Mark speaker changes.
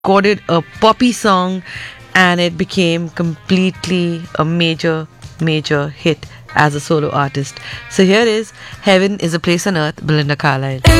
Speaker 1: recorded a poppy song and it became completely a major hit as a solo artist. So here is Heaven is a Place on Earth, Belinda Carlisle.